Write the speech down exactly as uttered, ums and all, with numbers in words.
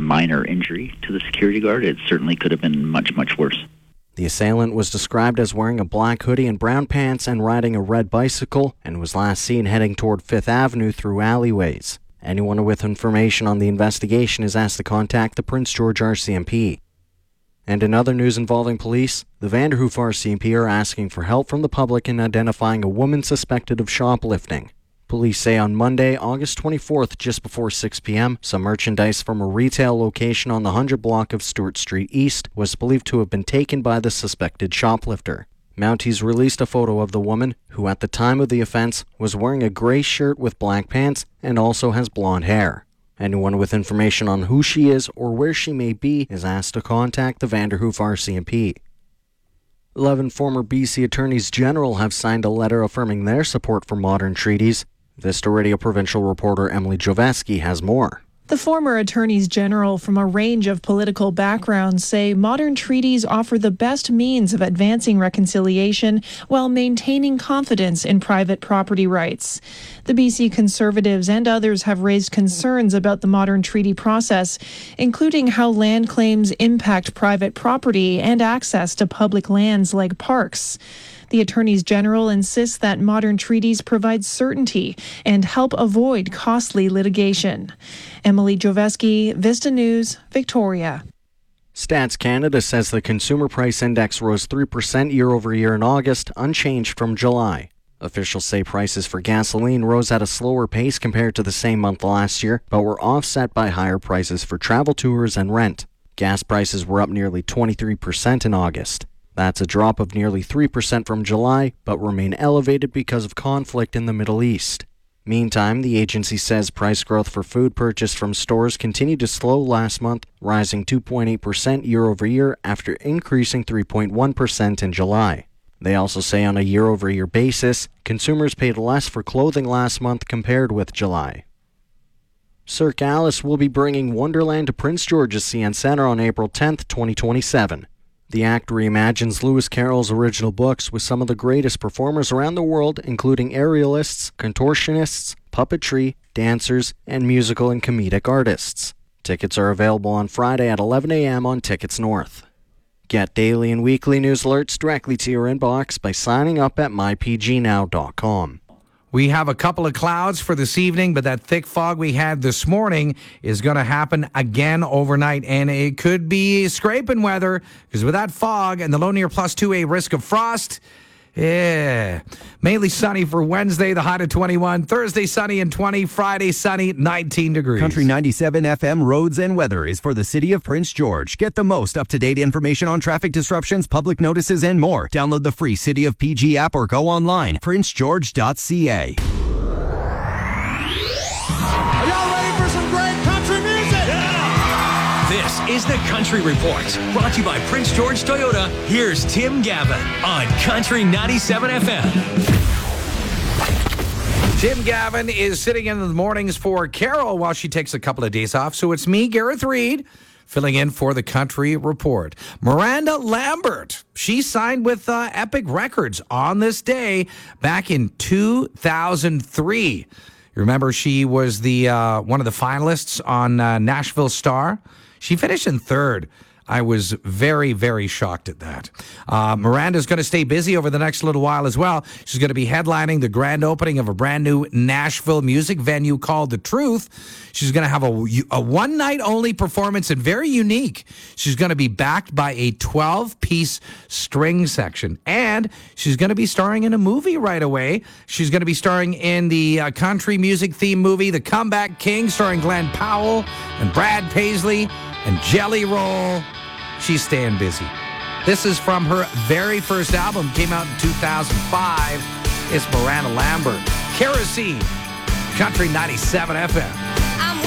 minor injury to the security guard. It certainly could have been much, much worse. The assailant was described as wearing a black hoodie and brown pants and riding a red bicycle, and was last seen heading toward Fifth Avenue through alleyways. Anyone with information on the investigation is asked to contact the Prince George R C M P. And in other news involving police, the Vanderhoof R C M P are asking for help from the public in identifying a woman suspected of shoplifting. Police say on Monday, August twenty-fourth, just before six p.m., some merchandise from a retail location on the one hundred block of Stewart Street East was believed to have been taken by the suspected shoplifter. Mounties released a photo of the woman, who at the time of the offense was wearing a gray shirt with black pants and also has blonde hair. Anyone with information on who she is or where she may be is asked to contact the Vanderhoof R C M P. Eleven former B C Attorneys General have signed a letter affirming their support for modern treaties. Vista Radio Provincial reporter Emily Joveski has more. The former attorneys general from a range of political backgrounds say modern treaties offer the best means of advancing reconciliation while maintaining confidence in private property rights. The B C Conservatives and others have raised concerns about the modern treaty process, including how land claims impact private property and access to public lands like parks. The attorneys general insists that modern treaties provide certainty and help avoid costly litigation. Emily Joveski, Vista News, Victoria. Stats Canada says the Consumer Price Index rose three percent year over year in August, unchanged from July. Officials say prices for gasoline rose at a slower pace compared to the same month last year, but were offset by higher prices for travel tours and rent. Gas prices were up nearly twenty-three percent in August. That's a drop of nearly three percent from July, but remain elevated because of conflict in the Middle East. Meantime, the agency says price growth for food purchased from stores continued to slow last month, rising two point eight percent year over year after increasing three point one percent in July. They also say on a year over year basis, consumers paid less for clothing last month compared with July. Cirque Alice will be bringing Wonderland to Prince George's C N Centre on April tenth, twenty twenty-seven. The act reimagines Lewis Carroll's original books with some of the greatest performers around the world, including aerialists, contortionists, puppetry, dancers, and musical and comedic artists. Tickets are available on Friday at eleven a.m. on Tickets North. Get daily and weekly news alerts directly to your inbox by signing up at my p g now dot com. We have a couple of clouds for this evening, but that thick fog we had this morning is going to happen again overnight, and it could be scraping weather because with that fog and the low near plus two A risk of frost, yeah. Mainly sunny for Wednesday, the high to twenty-one. Thursday, sunny and twenty. Friday, sunny, nineteen degrees. Country ninety-seven F M Roads and Weather is for the city of Prince George. Get the most up-to-date information on traffic disruptions, public notices, and more. Download the free City of P G app or go online, prince george dot c a. Are y'all ready for some great country music? Yeah! This is the Country Report, brought to you by Prince George Toyota. Here's Tim Gavin on Country ninety-seven F M. Tim Gavin is sitting in the mornings for Carol while she takes a couple of days off. So it's me, Gareth Reed, filling in for the Country Report. Miranda Lambert, she signed with uh, Epic Records on this day back in two thousand three. You remember she was the uh, one of the finalists on uh, Nashville Star. She finished in third. I was very, very shocked at that. Uh, Miranda's going to stay busy over the next little while as well. She's going to be headlining the grand opening of a brand new Nashville music venue called The Truth. She's going to have a, a one-night-only performance and very unique. She's going to be backed by a twelve-piece string section. And she's going to be starring in a movie right away. She's going to be starring in the uh, country music theme movie, The Comeback King, starring Glenn Powell and Brad Paisley and Jelly Roll. She's staying busy. This is from her very first album, came out in two thousand five. It's Miranda Lambert. Kerosene, Country ninety-seven F M.